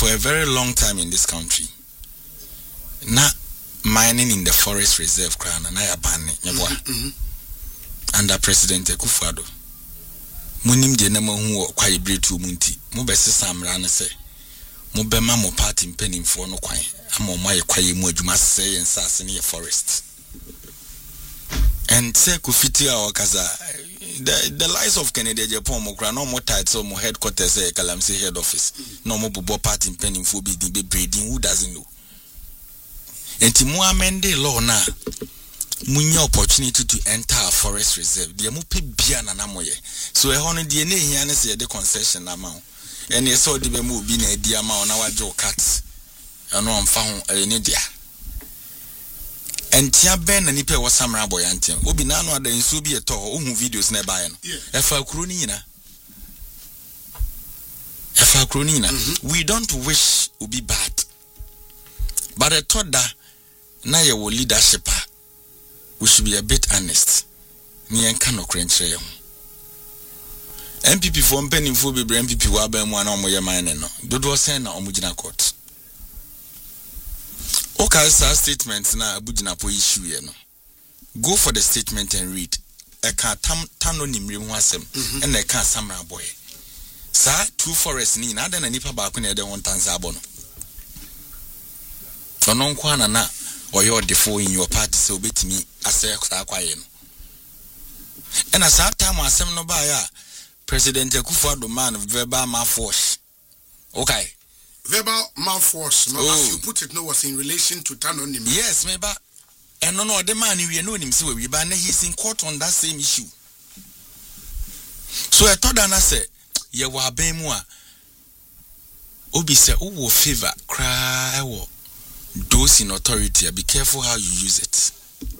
for a very long time in this country, not mining in the forest reserve crown and I ban under President Akufo-Addo. Munim de nama hu kwaye bretu munti. Mo be sesamra ne se. Mo be ma mo party mpanimfo no kwan. Ama mo aye kwaye mu adwuma se yen sase ne forest. And say kufiti awakaza the lies of Kennedy Japan mo kra no mo title mo headquarters e Galamsey head office. No mo bobo party mpanimfo bi be breeding who doesn't know. Enti mo amende law na munya opportunity to enter a forest reserve. The mu pe bia na namoye. So e hono de na ehia ne se de concession na ma. And ye so de be mu bi na edi ama na wajo cut. Ano amfa ho ne dia. Entia ben na nipa wo samra boy antia. Obi na no ada nsu bi eto ohun videos na ba ye no. E fa kuro ni nyina. E fa kuro ni nyina. We don't wish obi bad. But I thought that na ye wo leadership we should be a bit honest. Ni enka no krenche ye ho. MPP for mpanimfo bebre MPP wa ba mu ana omoye man no. Dodo sen na omugina court. Okay, sir, statement na abugina po issue ye no. Go for the statement and read. E ka tano nimre ho asem e na e ka samra boy. Sa two forest ni na na nipa ba ko na e de won tanza abo no. Ono nkwa na oyo defo in your party so betimi ase akwaye no. And as that time asem no ba ya President Akufo-Addo man verbal malforce. Okay. Verbal malforce, no, as you put it, no, was in relation to Tanonim. Yes, maybe. And no, the man we know him so we ban he's in court on that same issue. So I thought and I said, ye wa be mu a obi say wo favor cry wo those in authority. Be careful how you use it.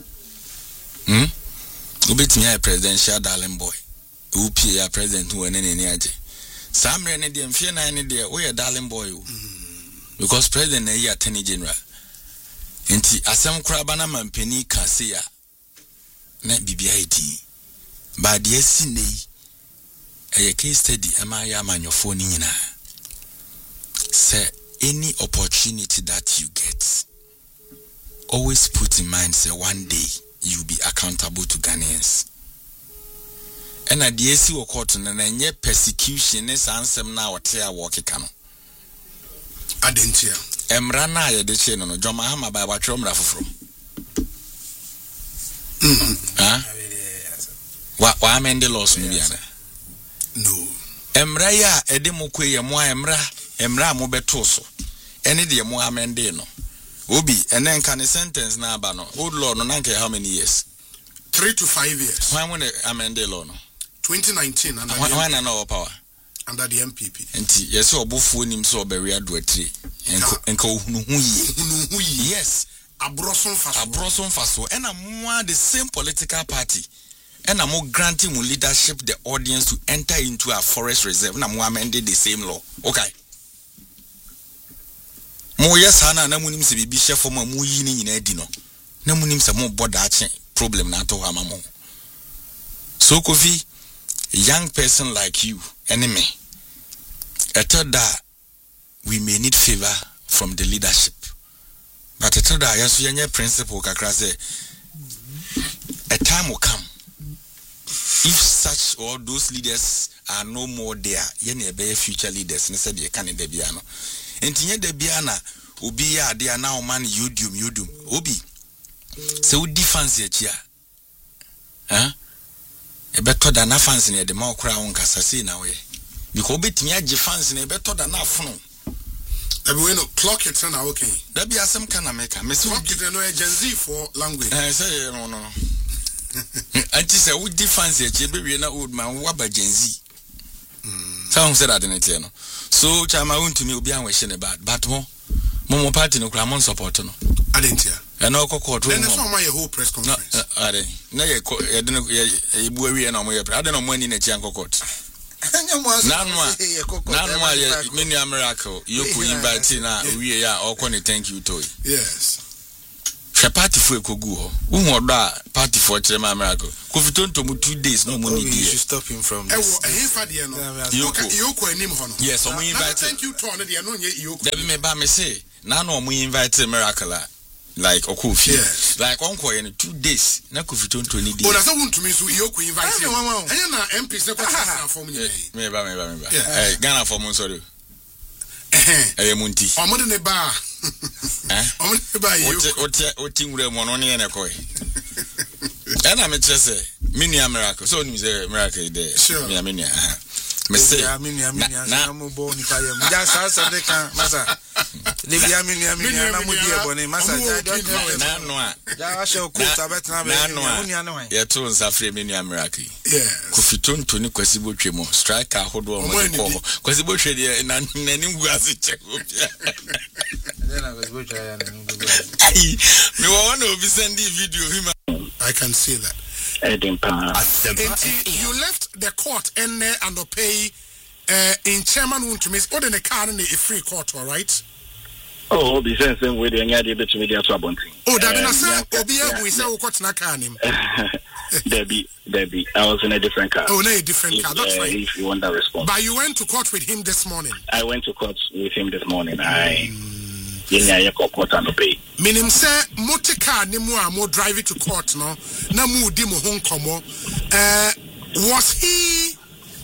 Obetimi a presidential darling boy. Upi a president who en any aje. Some rene de mfie na ne de we darling boy. Because president na here attorney general. Enti asem kura bana mampani ka se ya na bibia edi. Ba de asi nei a case study ama ya manyofo ni nyina. Say any opportunity that you get, always put in mind say one day you'll be accountable to Ghanaians. And at the AC or court and then persecution is ansem now what they are walking cano. Adentia. Emrana ya de chain no John Mahama by what from Rafro. Why amend the laws Mubiana? No. Emraya edemokwe ya mwa emra mo betoso. Any de mo amende no. Obi and then can a sentence na ba no. Old law no nanke how many years? 3 to 5 years. Why when amende law no? 2019 under why na no power? Under the MPP. Enti yes obofu nim so obere ado atire. Enka ohunu hu yi. Yes. Abroson faso. And I'm the same political party. And I'm granting leadership the audience to enter into a forest reserve. And I'm amending the same law. Okay. Mo yes ana na munim se bibi chef mo mu yi ni nyina di no. Na munim se mo boda ache problem na to ha mamo. So Kofi, a young person like you, enemy, I thought that we may need favor from the leadership. But I thought that yes, we principle kakra say a time will come. If such or those leaders are no more there, yene be future leaders, ne said ye can de biano. Entinye de biana, obi ya they are now man yudum. Obi. Se wo defense ye chia. E better than na fans in the more crowd on Casasi now. Because betting a fans in a better than na phone. Everyone clock it now, okay. There be some kind of maker. Miss Clock it no Gen Z for language. I say no. I just say would defense ye be na old man waba Gen Z. Someone said that in it, no. So chama want to me obi an we about but mo party no kra mon support no. Adentia. And no court. Then that's my whole press conference. No, you bury and I don't know when in a janko court. None, many a miracle. You could invite in we are all going to thank you to it. Yes. She party for Kogu. Who party for Chema Miracle? Kofiton to 2 days, no money. You should stop him from this. Yes, we invite. Thank you, Tony. Debbie may buy me say, now we invite a miracle. Like Okufi. Yes. Like Uncle in 2 days. Na Kofiton 20 days. Oh, that's not to me, so you could invite him. And MP for me. Hey, Ghana for Monsoro. Hey, Munti. I'm not in the bar. I'm not in the bar. What thing would one on a coy? And I'm just a mini miracle. So, it's a miracle there. Sure. Mini. Just I can see that. You left the court and pay in chairman won't miss or in a car in a free court, all right? Oh, the same way the idea to media to Abonti. Oh, we say what's not him. Debbie, I was in a different car. Oh, no, a different car. That's right. If you want that response. But you went to court with him this morning. I went to court with him this morning. Court and pay. Meaning, sir, motor car more drive it to court, no? Na mu di mo hon komo. Was he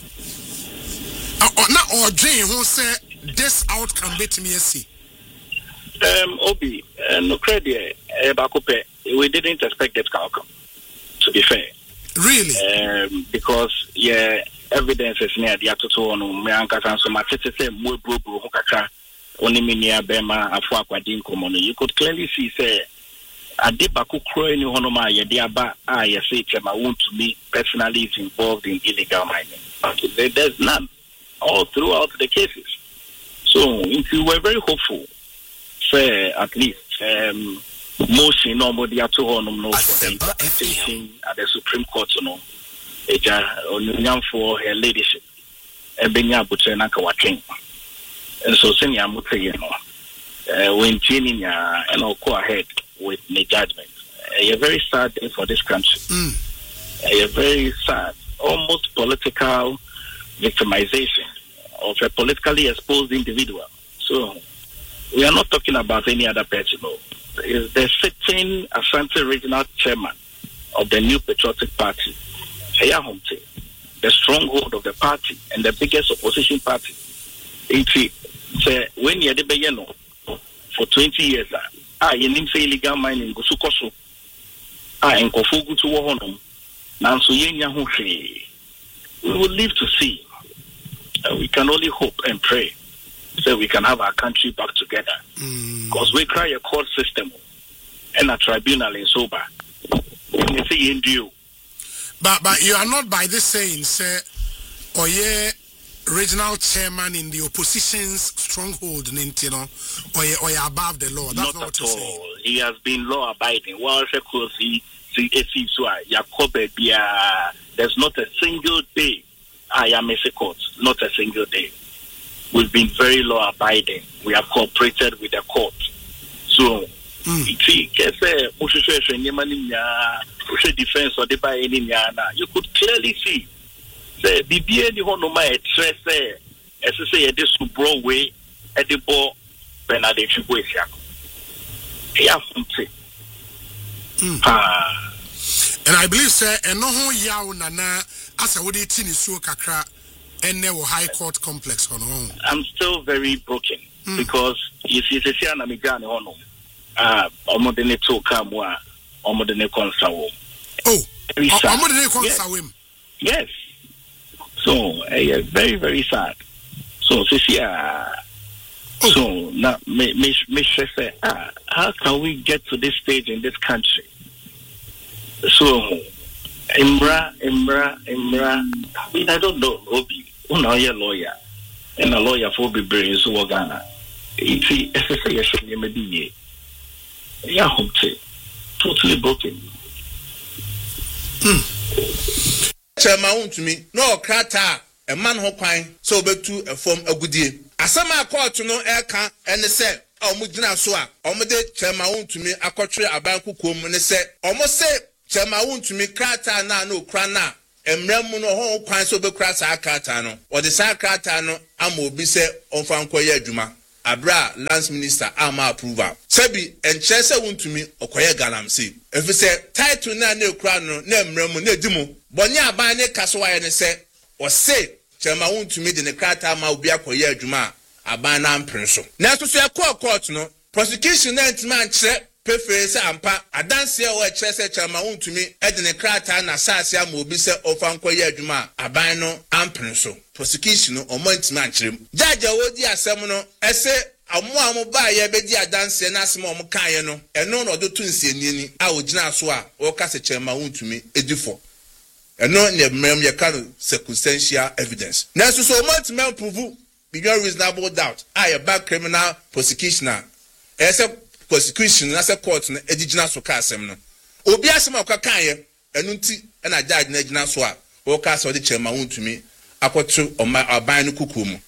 or Jane who said this outcome bet me see? Obi, no credit, we didn't expect that outcome, to be fair. Really? Because, evidence is near the Atoto on Meanka, so much say more bro, only minia bema afwa kwa dinko mono. You could clearly see say Adebaku Croy ni honoma yediaba say chema want to me personally is involved in illegal mining. But there's none all throughout the cases. So if you were very hopeful, say at least motion nobody at all no for the interpretation at the Supreme Court no eja for her leadership ebenya butrena ka waken. And so, senior Mutay, when Jenny and I'll go ahead with the judgment. A very sad day for this country. A very sad, almost political victimization of a politically exposed individual. So, we are not talking about any other person. Is the sitting Ashanti Regional Chairman of the New Patriotic Party, Hayahomte, the stronghold of the party and the biggest opposition party. Say when you had for 20 years, you didn't say illegal mining, go sukoso. And Kofugu to Wahonum. Now, so we will live to see. We can only hope and pray so we can have our country back together. Because we cry a court system and a tribunal in sober. You say in due. But you are not by this saying, sir, or regional chairman in the opposition's stronghold, or you're above the law. That's not what you're saying. He has been law abiding. There's not a single day I am a court. Not a single day. We've been very law abiding. We have cooperated with the court. So, defense or you could clearly see. The BBA the one my stress as I say this Broadway at the ball Bernadette Chibuisia. And I believe sir and no yaw nana as I would eat in so kakra and never high court complex on home. I'm still very broken because you see the Siana Migani on Omodene to Kamwa Omodene Consawo. Oh, Omodene Consawim. Yes. So, very, very sad. So, so now, me say, how can we get to this stage in this country? So, Imra. I mean, I don't know, Obi. You're a lawyer, and a lawyer for be brave, so Ghana. Totally broken. Chairman to me, no crata, a man who quine, so betu a form a good year. As some are called to no air can and they say, omugina so a omode chairman wontumi akotwe aban kokom ne se omose chairman wontumi krata na no kra na emrem no ho kwan so be kra sa krata no ode sa krata no ama obi se onfa nkoye adwuma abra lance minister ama approval sebi enche se wontumi okoye galamsey efi se title na na kra no na emrem na edimu boni aban ne kaso wa ye ne se o se chairman wontumi de ne krata ama obi akoye adwuma aban na mprenso na so so court no prosecution na ntman kire prefer say ampa adanse e wo kire say chairman wontumi e de ne krata na saase ama obi se ofankoye adwuma aban no amprenso prosecution no omo ntman kire judge wodi asem no ese amu ba ye be di adanse na asem omo kan no eno no do tunsie ni a ogina so a wo ka se chairman wontumi edifo eno ne mmem ye ka no circumstantial evidence na so omo ntman prove beyond reasonable doubt a back criminal prosecution as a prosecution as a court na edigina so ka asem no obi asem akaka ye enu nti na judge na egina so a wo ka so de chairman wontumi akoto oban no kukumu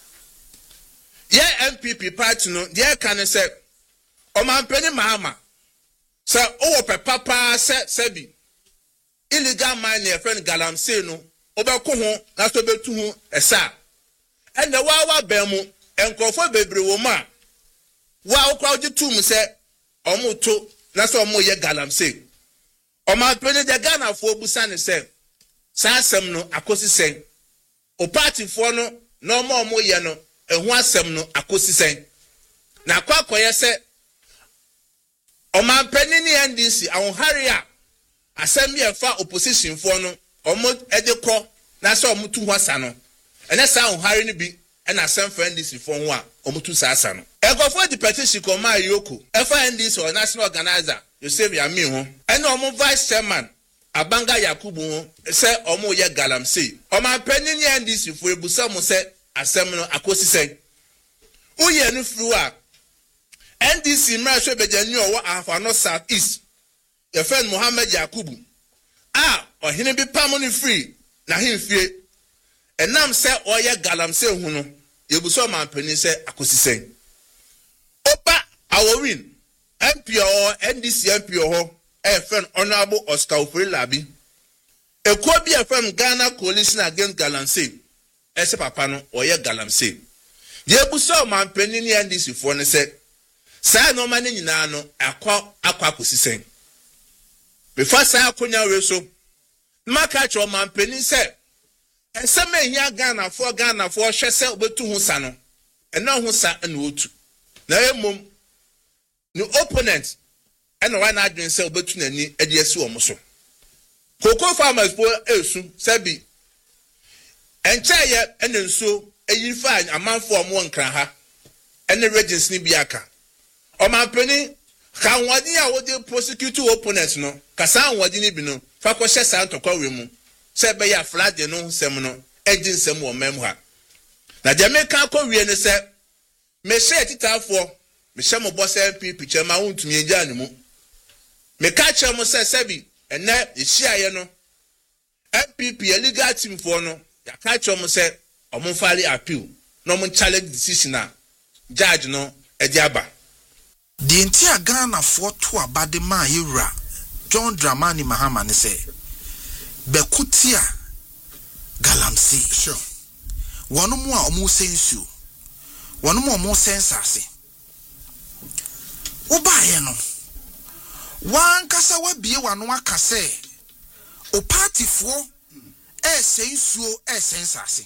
ye MPP party no de ka ne se omanpeni mahama se owo pepapa se bi illegal mining friend galamsey no obeko ho na so betu ho esa and the wawa bemu enkofo bebre wo ma wa okwa oji tum se omuto na so omo ye galamsey o ma pene de Ghana fo busa ne se sa asem no akosi sen o party fo no na omo ye no ehu asem no akosi sen na kwakoye se o ma pene ni NDC awon haria asem ye fa opposition fo no omo edekọ na so omo tu ho asa no ene sa ohare ni bi ena sem for NDC for ho a omutu sa asa no ego for the petition koma yoko efa NDC or national organizer Joseph Yami ho ene omo vice chairman Abanga Yakubu ho se omo ye galamsey omo panyin ni NDC for ebusa mo se asem no akosi sen uye no fru a NDC mra so bejani owo afa no south east your friend Mohammed Yakubu ohene bi pam no free na himfie enam se oye galamsey hu no yebuso mampani se akosisen opa awowin MP or NDC MP ho friend honorable Oscar Ofori Labi eko bi FM Ghana coalition against galamsey ese papa no oye galamsey yebuso mampani ni NDC fo ne se sa no mane nyina no akwa akosisen before sa akonya we so maka cho mampani se ensema ehia Ghana fo hwese obetu hu sa no ena hu sa na otu na emom ni opponent ena wa na adwen se obetu nani ede esi wo so Cocoa Farmers po esu sabi enchaye ena nso eyifa amanfo omo nkran ha ena regents ni biaka o mampani kan wadi a wodi prosecute opponent no kasa wadi ni bi no fa ko hye sa ntokwa we mu se be ya flade no nsem no engine nsem wo mem ha na Jamaica ko wie ne se me hye titafo me hye mo boss MPP chema wontumi egya ne mu me ka che mo se sebi ene ehia ye no MPP legal team for no ya ka che mo se omfari appeal no mo challenge decision a judge no ediaba the entire Ghana for to abade ma yura John Dramani Mahama ne say bekutia galamsey sure wonu mu a omu sensu wonu mu omu sensase obaye no wan kasa wabie wanu aka say o party fo sensuo sensase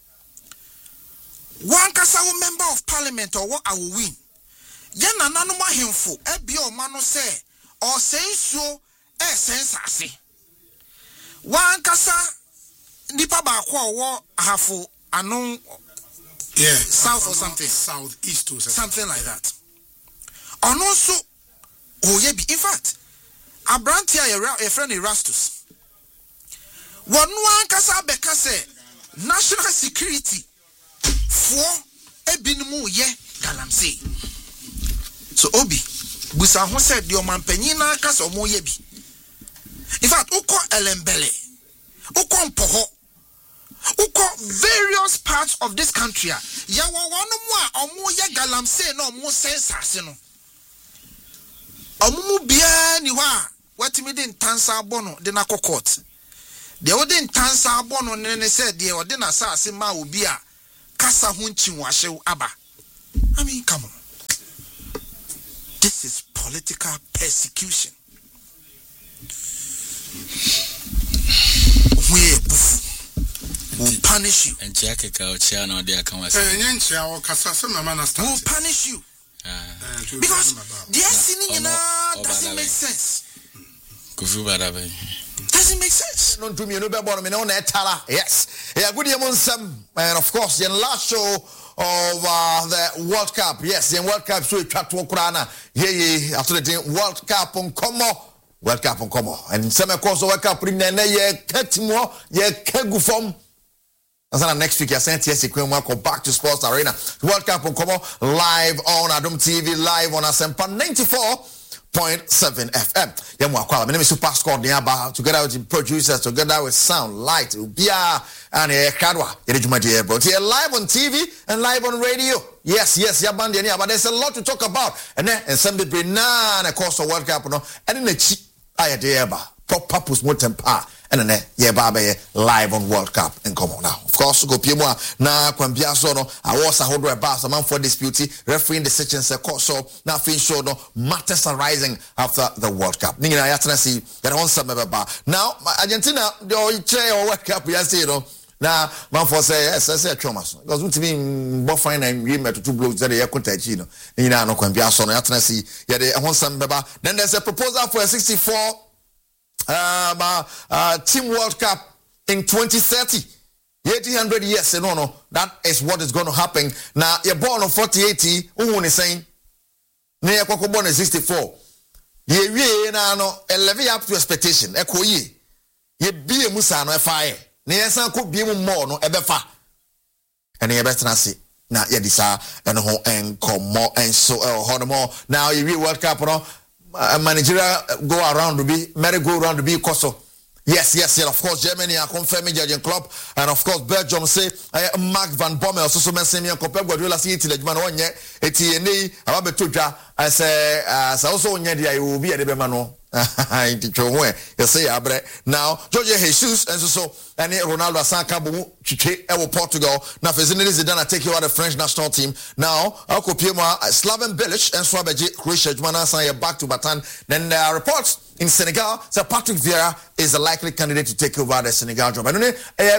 wan kasa wo member of parliament or what I will win ya nananu mahemfo ebia o ma no say o sensuo sensase wan kasa nipa ba kwa wo hafo anon south or something southeast or something like that and also in fact abrantia your friend Erastus one kasa beka say national security for ebinimu ye galamsey so obi busa ho said the omampanyin na kasa omo ye bi in fact uko elembele uko mpoho uko various parts of this country ya wawano mu a omo ye galamsey na omo sensase no omo mu bia ni ho a watimi de ntansa abono de na court de ode ntansa abono ne se de ode na sase ma obi a kasa ho nchiwahye aba. I mean, come on. This is political persecution. We'll punish you. And check it out, Chano, they are coming. We'll punish you. Because the SCN doesn't make sense. Doesn't make sense. Yes. Yeah, good evening, and of course, the last show of the World Cup. Yes, the World Cup so chat to Ukraine. Yeah, after the World Cup on Como. World Cup on Como. And some of course the World Cup in the Ketimo, yeah, Kegufom. That's next week. I sent yes, welcome back to Sports Arena. World Cup on Como live on Adom TV, live on Asempa 94.7 FM. My name is Super Scott Niaba, together with the producers, together with sound, light, Ubia, and Kadwa. Here live on TV and live on radio. Yes, Yabandi, but there's a lot to talk about. And then, and some people, of course, the World Cup, and then the cheap, I had proper purpose, more temper. And then live on World Cup and come on now. Of course, go Pimwa na kwambia so no I was a hold about some for dispute refereeing decisions so now feel sure no matters arising after the World Cup. Ninga ya tena see that on some now Argentina the chair or World Cup yesterday no na man for say yes say trauma because we mean bo fine and we met two blocks that they contact no ninga no kwambia so no ya tena see ya the on some then there's a proposal for a 64 Team World Cup in 2030. 800 years, no, that is what is going to happen. Now, you're born on 4080, who is saying, near Coco born in 64. Ye, no, 11 up to expectation, echo ye. Ye be a musano, fire. Near some could be more, no, ever far. And ye better not see. Now, ye desire and ho and come more and so, more. Now, you World Cup, no. Managerial go around to be merry-go-round to be Koso. Yes, of course, Germany are confirming Jurgen Klopp, and of course, Belgium say Mark Van Bommel also mentioned me and compare Guardiola see it like man one year. Etienne, Ababetuja, I say, also on Yadia, you will be at the Bemano. You say, Abre. Now, Jorge Jesus, and so, and Ronaldo Sankabu, Chiche, Portugal. Now, Fezini Zidane take you out the French national team. Now, Alko Piema, Slaven Bilic, and Swabeji, Croatia, Jumana, back to Batan. Then there are reports in Senegal, so Patrick Vieira is a likely candidate to take over the Senegal job. I don't know,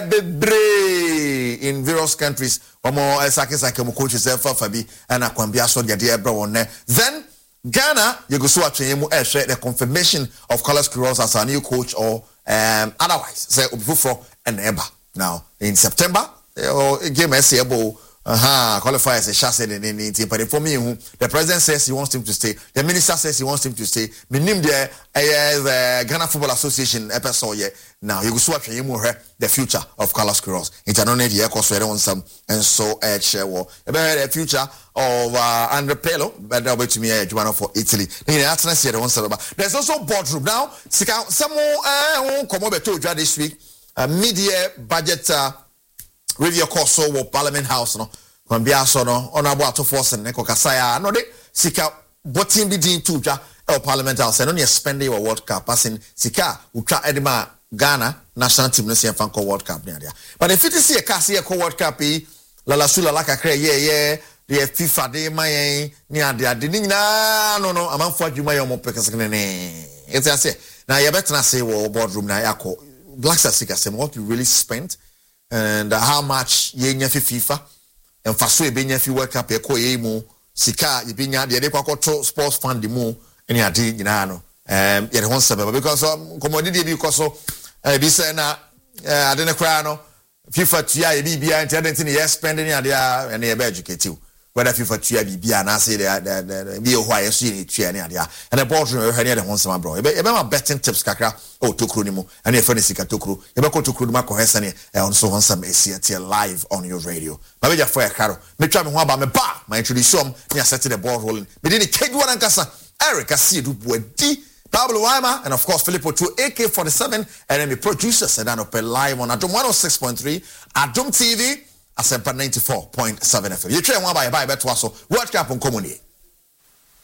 in various countries, coaches, Fabi, and Akwambia, so the idea, then Ghana, you go so the confirmation of Carlos Queiroz as our new coach or otherwise, say Ubufo and Eba. Now, in September, game SCABO. Qualifies a chassis in team. But for me, the president says he wants him to stay. The minister says he wants him to stay. Minim the Ghana Football Association episode. Now you go swap him the future of Carlos Queiroz. International the course on some and so the future of Andre Pirlo. But that'll be to me Juana for Italy. There's also boardroom now. Some more come over to this week. Mid-year budget. Review course so Parliament House no kon bia so no honorable ato force ne kokasaya no de sika botin bi din tuja Parliament House no ne spend your World Cup passing sika utwa edema Ghana national team no se fan ko World Cup ne dia but if it is a case here ko World Cup yi la sula la kakra the FIFA de mayen ni ade ni nyina no amanfo adwuma ye mo pekesene ne it's say na ye better say wo boardroom na yakọ Black Stars sika say what you really spent and how much ye nya FIFA and faso e be nya fi World Cup e ko ye mu sika ye be nya de kwakọ sports fund mu eni ade nyina no ye de hon sababa because commodity bi koso bi say na ade ne kra no FIFA tua ye bibia internet ni ye spending ade and ye be educate you whether FIFA tua bibia na say the bi ho aye so ye tua ni ade and the boardroom we hear the hon sama bro e be ma betting tips kakra o tokro ni mu and e fani sika tokro e be ko tokro ni ma ko hesa ni on so hon sama esi live on your radio ma be ja for e karo me twa me ho aba me ba ma introduce am ni set the ball rolling me dey keju wan kasa Eric Asiedu Buadi Pablo Waima, and of course Filippo 2 AK-47, and then the producers and then live on Adom 106.3, Adom TV, Asempa 94.7 FM. You train one by beto aso. World Cup on Komuni.